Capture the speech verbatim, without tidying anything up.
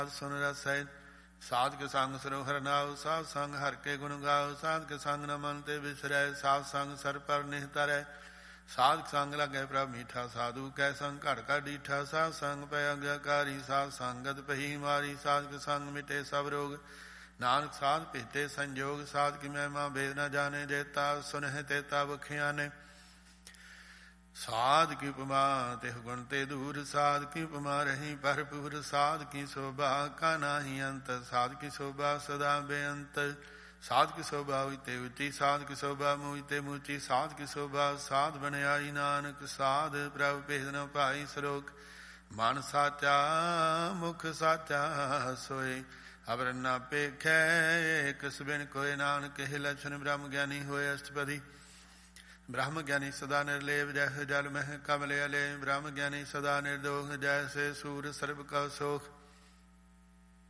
ਸੁਨ ਰਸੈ। ਸਾਧਕ ਸੰਗ ਸਰੋ ਹਰਨਾਉ, ਸਾਧ ਸੰਗ ਹਰਿ ਕੇ ਗੁਣ ਗਾਉ। ਸਾਧਕ ਸੰਗ ਨ ਮਨ ਤੇ ਬਿਸਰੈ, ਸਾਧ ਸੰਗ ਸਰ ਪਰ ਨਿਹ ਤਰੈ। ਸਾਧਕ ਸੰਗ ਲਾਗੈ ਪ੍ਰਭ ਮੀਠਾ, ਸਾਧੂ ਕੈ ਸੰਗ ਘੜ ਘੜ ਡੀਠਾ। ਸਾਧ ਸੰਗ ਪੈ ਆਗਿਆਕਾਰੀ, ਸਾਧ ਸੰਗਤ ਪਹੀ ਮਾਰੀ। ਸਾਧਕ ਸੰਗ ਮਿਟੇ ਸਭ ਰੋਗ, ਨਾਨਕ ਸਾਧ ਭੇਟੇ ਸੰਜੋਗ। ਸਾਧ ਕੀ ਮਹਿਮਾ ਭੇਦ ਨ ਜਾਣੇ, ਜੇਤਾ ਸੁਨਹਿ ਤੇਤਾ ਬਖਿਆਨੇ। ਸਾਧ ਕੀ ਉਪਮਾ ਤਿਹ ਗੁਣ ਤੇ ਦੂਰ, ਸਾਧ ਕੀ ਉਪਮਾ ਰਹੀ ਭਰਪੂਰ। ਸਾਧ ਕੀ ਸ਼ੋਭਾ ਕਾ ਨਾਹੀ ਅੰਤ, ਸਾਧ ਕੀ ਸ਼ੋਭਾ ਸਦਾ ਬੇਅੰਤ। ਸਾਧ ਕੀ ਸ਼ੋਭਾ ਉਚਤੇ ਉੱਚੀ, ਸਾਧ ਕੀ ਸ਼ੋਭਾ ਮੂਚਤੇ ਮੂਚੀ। ਸਾਧ ਕੀ ਸ਼ੋਭਾ ਸਾਧ ਬਣਿਆਈ, ਨਾਨਕ ਸਾਧ ਪ੍ਰਭ ਭੇਦ ਨ ਭਾਈ। ਸ਼ਲੋਕ। ਮਨ ਸਾਚਾ ਮੁਖ ਸਾਚਾ ਸੋਏ, ਅਵਰ ਨ ਪੇਖੈ ਏਕ ਸਬਿਨ ਕੋਇ। ਨਾਨਕ ਇਹ ਲਛਨ ਬ੍ਰਹਮ ਗਿਆਨੀ ਹੋਏ ਅਸ਼ਟਪਦੀ। ਬ੍ਰਹਮ ਗਿਆਨੀ ਸਦਾ ਨਿਰਲੇਪ, ਜੈਸੇ ਜਲ ਮਹਿ ਕਮਲ ਅਲੇ। ਬ੍ਰਹਮ ਗਿਆਨੀ ਸਦਾ ਨਿਰਦੋਖ, ਜੈਸੇ ਸੂਰ ਸਰਬ ਕਉ ਸੋਖ।